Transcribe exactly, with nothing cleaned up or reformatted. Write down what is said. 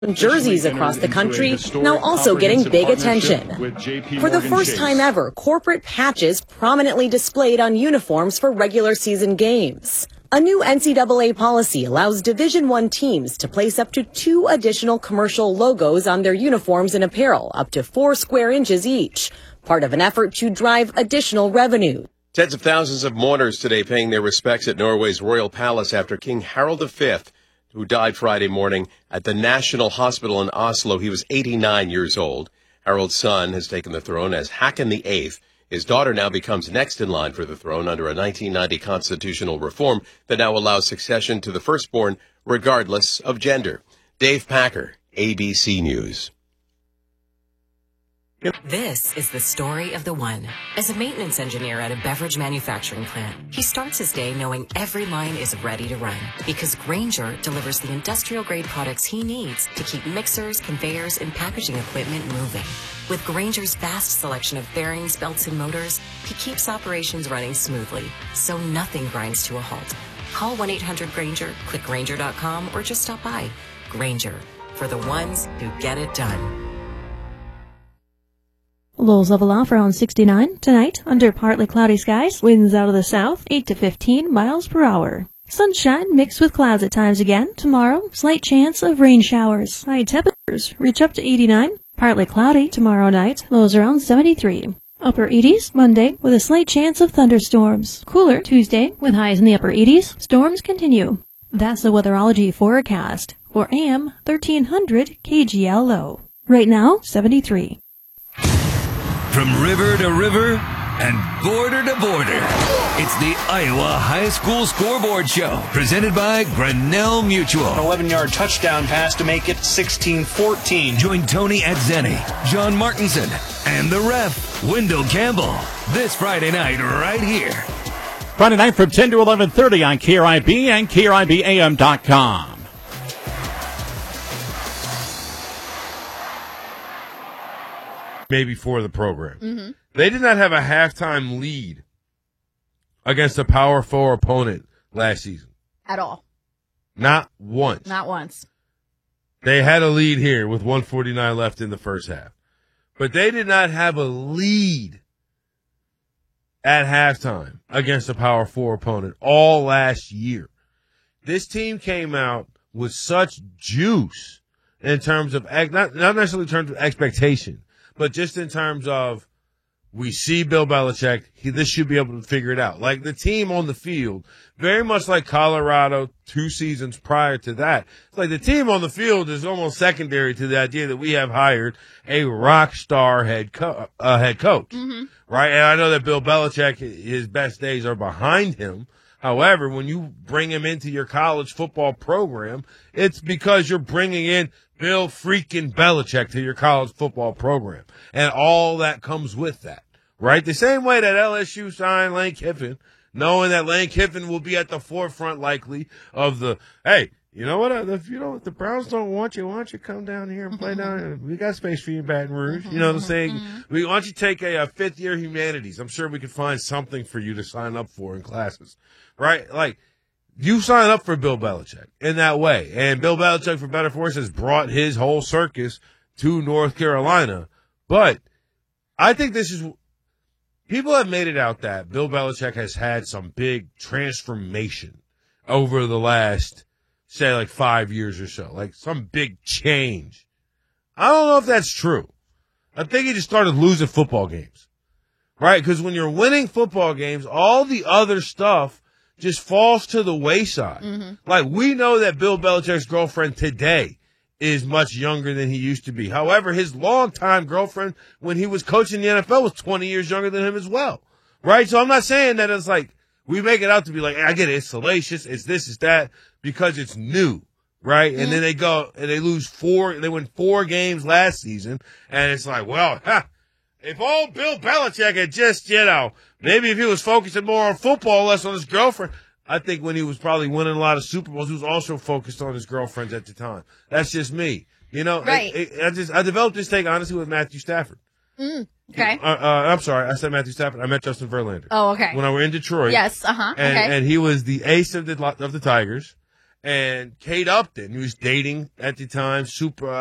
Jerseys across the country, now also getting big attention. For the first time ever, corporate patches prominently displayed on uniforms for regular season games. A new N C double A policy allows Division One teams to place up to two additional commercial logos on their uniforms and apparel, up to four square inches each, part of an effort to drive additional revenue. Tens of thousands of mourners today paying their respects at Norway's Royal Palace after King Harald the Fifth, who died Friday morning at the National Hospital in Oslo. He was eighty-nine years old. Harald's son has taken the throne as Håkon the Eighth. His daughter now becomes next in line for the throne under a nineteen ninety constitutional reform that now allows succession to the firstborn regardless of gender. Dave Packer, A B C News. This is the story of the one. As a maintenance engineer at a beverage manufacturing plant, he starts his day knowing every line is ready to run because Grainger delivers the industrial-grade products he needs to keep mixers, conveyors, and packaging equipment moving. With Grainger's vast selection of bearings, belts, and motors, he keeps operations running smoothly, so nothing grinds to a halt. Call one eight hundred Grainger, click Grainger dot com, or just stop by. Grainger, for the ones who get it done. Lows level off around sixty-nine. Tonight, under partly cloudy skies, winds out of the south, eight to fifteen miles per hour. Sunshine mixed with clouds at times again. Tomorrow, slight chance of rain showers. High temperatures reach up to eighty-nine. Partly cloudy tomorrow night, lows around seventy-three. Upper eighties Monday with a slight chance of thunderstorms. Cooler Tuesday with highs in the upper eighties. Storms continue. That's the weatherology forecast for A M thirteen hundred K G L O. Right now, seventy-three. From river to river and border to border, it's the Iowa High School Scoreboard Show, presented by Grinnell Mutual. An eleven-yard touchdown pass to make it sixteen fourteen. Join Tony Adzeni, John Martinson, and the ref, Wendell Campbell, this Friday night right here. Friday night from ten to eleven thirty on K R I B and K R I B A M dot com. Maybe for the program. Mm-hmm. They did not have a halftime lead against a Power Four opponent last season. At all. Not once. Not once. They had a lead here with one forty-nine left in the first half. But they did not have a lead at halftime against a Power Four opponent all last year. This team came out with such juice in terms of, not, not necessarily in terms of expectation, but just in terms of, we see Bill Belichick, he, this should be able to figure it out. Like the team on the field, very much like Colorado two seasons prior to that. It's like the team on the field is almost secondary to the idea that we have hired a rock star head, co- uh, head coach. Mm-hmm. Right? And I know that Bill Belichick, his best days are behind him. However, when you bring him into your college football program, it's because you're bringing in Bill freaking Belichick to your college football program. And all that comes with that, right? The same way that L S U signed Lane Kiffin, knowing that Lane Kiffin will be at the forefront likely of the, hey, you know what? If you don't, if the Browns don't want you, why don't you come down here and play down here? We got space for you in Baton Rouge. You know what I'm saying? We, why don't you take a, a fifth year humanities? I'm sure we could find something for you to sign up for in classes, right? Like, you sign up for Bill Belichick in that way. And Bill Belichick, for better or for worse, has brought his whole circus to North Carolina. But I think this is, people have made it out that Bill Belichick has had some big transformation over the last, say, like five years or so. Like some big change. I don't know if that's true. I think he just started losing football games. Right? Because when you're winning football games, all the other stuff just falls to the wayside. Mm-hmm. Like, we know that Bill Belichick's girlfriend today is much younger than he used to be. However, his longtime girlfriend, when he was coaching the N F L, was twenty years younger than him as well. Right? So I'm not saying that it's like, we make it out to be like, I get it, it's salacious, it's this, it's that, because it's new. Right? Mm-hmm. And then they go, and they lose four, they win four games last season, and it's like, well, ha, if old Bill Belichick had just, you know, maybe if he was focusing more on football, less on his girlfriend, I think when he was probably winning a lot of Super Bowls, he was also focused on his girlfriends at the time. That's just me. You know, right. it, it, I just, I developed this take, honestly, with Matthew Stafford. Mm, okay. Uh, uh, I'm sorry, I said Matthew Stafford. I met Justin Verlander. Oh, okay. When I were in Detroit. Yes, uh-huh, and, okay. And he was the ace of the, of the Tigers. And Kate Upton, who was dating at the time, super